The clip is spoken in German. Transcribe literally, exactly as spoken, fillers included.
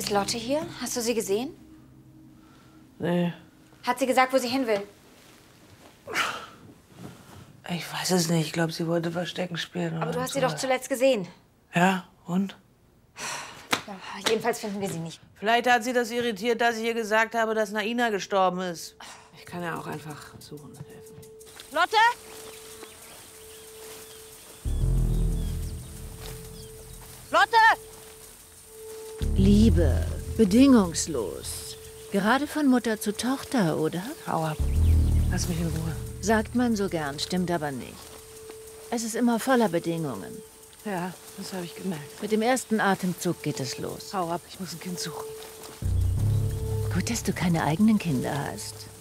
Ist Lotte hier? Hast du sie gesehen? Nee. Hat sie gesagt, wo sie hin will? Ich weiß es nicht. Ich glaube, sie wollte Verstecken spielen. Aber du hast so. sie doch zuletzt gesehen. Ja, und? Ja, jedenfalls finden wir sie nicht. Vielleicht hat sie das irritiert, dass ich ihr gesagt habe, dass Naina gestorben ist. Ich kann ja auch einfach suchen helfen. Lotte? Lotte! Liebe, bedingungslos. Gerade von Mutter zu Tochter, oder? Hau ab. Lass mich in Ruhe. Sagt man so gern, stimmt aber nicht. Es ist immer voller Bedingungen. Ja, das habe ich gemerkt. Mit dem ersten Atemzug geht es los. Hau ab, ich muss ein Kind suchen. Gut, dass du keine eigenen Kinder hast.